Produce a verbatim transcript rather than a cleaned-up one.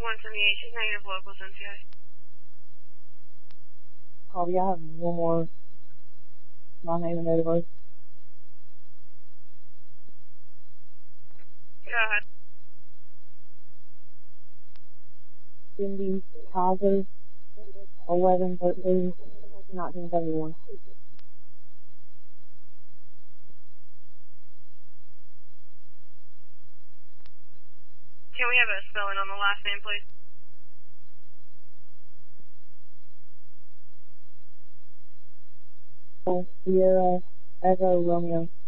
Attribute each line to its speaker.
Speaker 1: one seventy-eight, she's negative locals N C I.
Speaker 2: Oh, yeah, I have one more. My name and date of birth.
Speaker 1: Go ahead.
Speaker 2: Cindy Kaiser, eleven thirteen nineteen seventy-one.
Speaker 1: Can we have a spelling on the last name, please?
Speaker 2: Sierra Echo Romeo.